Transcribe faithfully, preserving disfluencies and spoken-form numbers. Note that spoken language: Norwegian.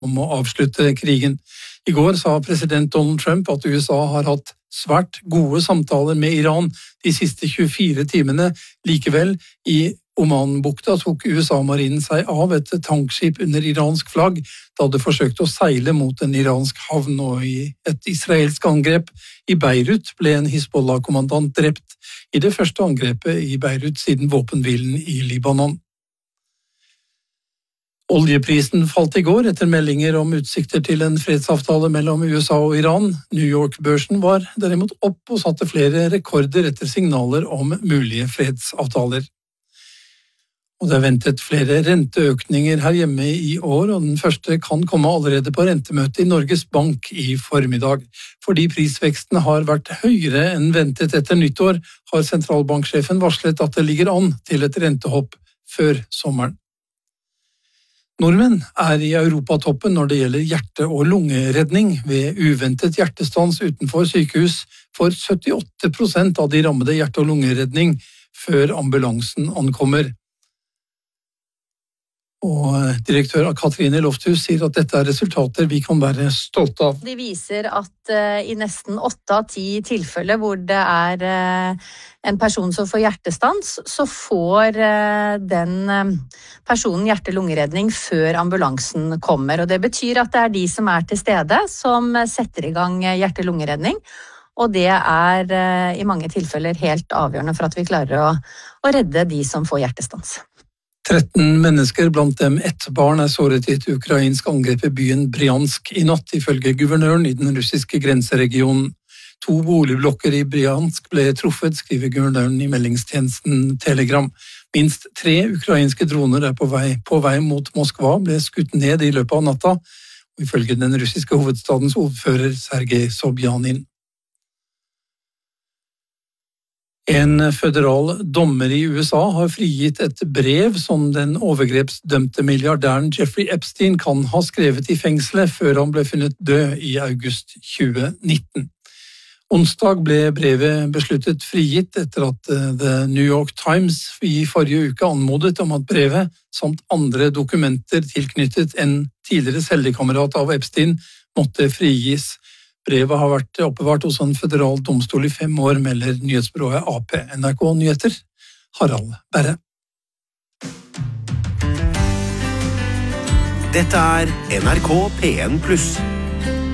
om å avslutte krigen. I går sa president Donald Trump at U S A har hatt svært gode samtaler med Iran de siste tjuefire timene. Likevel, i Omanbukta tok U S A-marinen seg av et tankskip under iransk flagg da det forsøkte å seile mot en iransk havn, og i et israelsk angrep i Beirut ble en Hizbollah-kommandant drept i det første angrepet i Beirut siden våpenhvilen i Libanon. Oljeprisen falt i går etter meldinger om utsikter til en fredsavtale mellom U S A og Iran. New York-børsen var derimot opp og satte flere rekorder etter signaler om mulige fredsavtaler. Og det er ventet flere renteøkninger her hjemme i år, og den første kan komme allerede på rentemøtet i Norges Bank i formiddag. Fordi prisveksten har vært høyere enn ventet etter nyttår, har sentralbanksjefen varslet at det ligger an til et rentehopp før sommeren. Nordmenn er i Europatoppen når det gjelder hjerte- og lungeredning. Ved uventet hjertestans utenfor sykehus får syttiåtte prosent av de rammede hjerte- og lungeredning før ambulansen ankommer. Og direktør Katrine Lofthus sier at dette er resultater vi kan være stolte av. De viser at uh, i nesten åtte av ti tilfeller hvor det er uh, en person som får hjertestans, så får uh, den uh, personen hjerte-lungeredning før ambulansen kommer. Og det betyr at det er de som er til stede som setter i gang hjerte-lungeredning. Og det er uh, i mange tilfeller helt avgjørende for at vi klarer å, å redde de som får hjertestans. tretten mennesker, blant dem ett barn, er såret i et ukrainsk angrep i byen Bryansk i natt, ifølge guvernøren i den russiske grenseregionen. To boligblokker i Bryansk ble truffet, skriver guvernøren i meldingstjenesten Telegram. Minst tre ukrainske droner er på vei, på vei mot Moskva, ble skutt ned i løpet av natta, og ifølge den russiske hovedstadens ordfører Sergej Sobjanin. En føderal dommer i U S A har frigitt et brev som den overgrepsdømte milliardæren Jeffrey Epstein kan ha skrevet i fengselet før han ble funnet død i august tjue nitten. Onsdag ble brevet besluttet frigitt etter at The New York Times i forrige uke anmodet om at brevet, samt andre dokumenter tilknyttet en tidligere cellekamerat av Epstein, måtte frigis. Brevet har vært oppbevart hos en føderal domstol i fem år, melder nyhetsbyrået A P. N R K Nyheter, Harald Berre. Dette er N R K P en pluss.